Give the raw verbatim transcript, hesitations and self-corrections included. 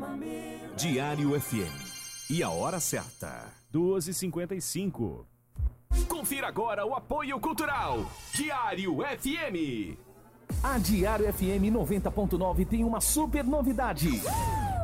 Diário F M. E a hora certa. duas e cinquenta e cinco. Confira agora o apoio cultural. Diário F M. A Diário F M noventa ponto nove tem uma super novidade.